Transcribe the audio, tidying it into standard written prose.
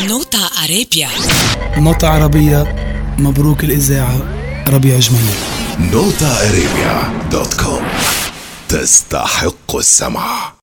نوتا أرابيا، نوتة عربية. مبروك الإذاعة، ربيع جمالي. NotaArabia.com تستحق السمع.